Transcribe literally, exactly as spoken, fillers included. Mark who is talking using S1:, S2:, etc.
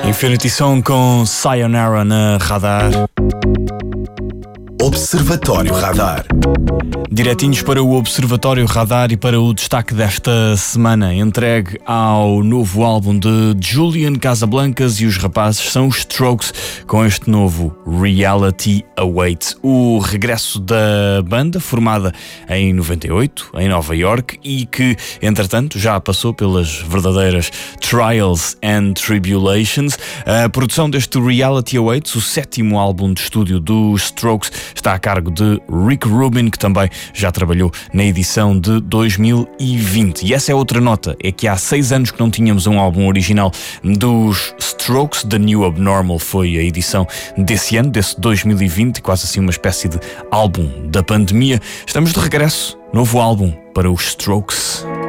S1: Infinity Song com Sayonara na Radar.
S2: Observatório Radar.
S1: Diretinhos para o Observatório Radar e para o destaque desta semana, entregue ao novo álbum de Julian Casablancas e os rapazes são os Strokes com este novo Reality Awaits. O regresso da banda, formada em noventa e oito, em Nova York, e que, entretanto, já passou pelas verdadeiras Trials and Tribulations. A produção deste Reality Awaits, o sétimo álbum de estúdio dos Strokes, está a cargo de Rick Rubin, que também já trabalhou na edição de dois mil e vinte. E essa é outra nota, é que há seis anos que não tínhamos um álbum original dos Strokes. The New Abnormal foi a edição desse ano, desse dois mil e vinte, quase assim uma espécie de álbum da pandemia. Estamos de regresso, novo álbum para os Strokes.